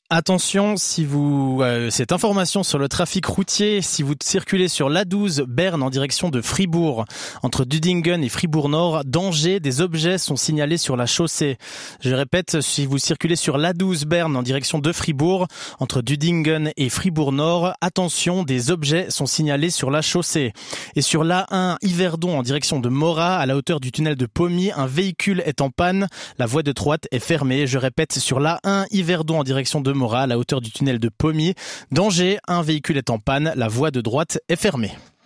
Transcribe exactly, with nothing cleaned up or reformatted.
Attention, si vous euh, cette information sur le trafic routier, si vous circulez sur l'A douze Berne en direction de Fribourg, entre Dudingen et Fribourg-Nord, danger, des objets sont signalés sur la chaussée. Je répète, si vous circulez sur l'A douze Berne en direction de Fribourg, entre Dudingen et Fribourg-Nord, attention, des objets sont signalés sur la chaussée. Et sur l'A un Yverdon en direction de Morat, à la hauteur du tunnel de Pommiers, un véhicule est en panne, la voie de droite est fermée. Je répète, sur l'A un Yverdon en direction de Morat, à la hauteur du tunnel de Pommiers. Danger, un véhicule est en panne, la voie de droite est fermée.